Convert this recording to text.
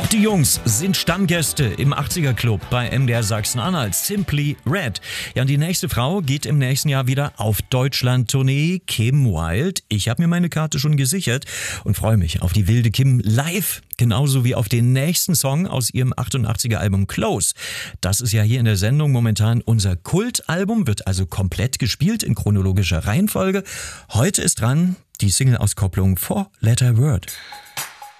Die Jungs sind Stammgäste im 80er Club bei MDR Sachsen-Anhalt, Simply Red. Ja, und die nächste Frau geht im nächsten Jahr wieder auf Deutschland-Tournee, Kim Wilde. Ich habe mir meine Karte schon gesichert und freue mich auf die wilde Kim live, genauso wie auf den nächsten Song aus ihrem 88er Album Close. Das ist ja hier in der Sendung momentan unser Kultalbum, wird also komplett gespielt in chronologischer Reihenfolge. Heute ist dran die Single-Auskopplung Four Letter Word.